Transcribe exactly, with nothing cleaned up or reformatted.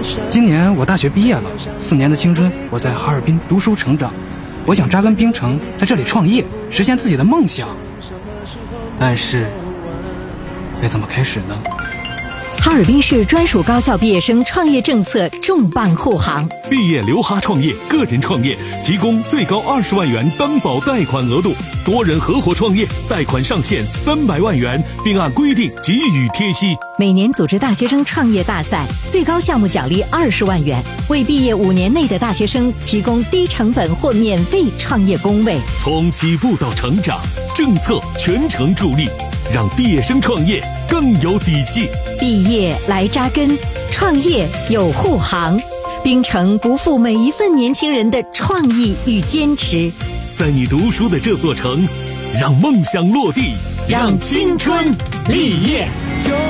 今年我大学毕业了，四年的青春我在哈尔滨读书成长，我想扎根冰城，在这里创业，实现自己的梦想。但是，该怎么开始呢？ 哈尔滨市专属高校毕业生创业政策重磅护航， 毕业留哈创业，个人创业提供最高二十万元担保贷款额度，多人合伙创业贷款上限三百万元，并按规定给予贴息。 每年组织大学生创业大赛，最高项目奖励二十万元，为毕业五年内的大学生提供低成本或免费创业工位。 从起步到成长，政策全程助力，让毕业生创业更有底气。 毕业来扎根，创业有护航。冰城不负每一份年轻人的创意与坚持。 在你读书的这座城，让梦想落地， 让青春立业。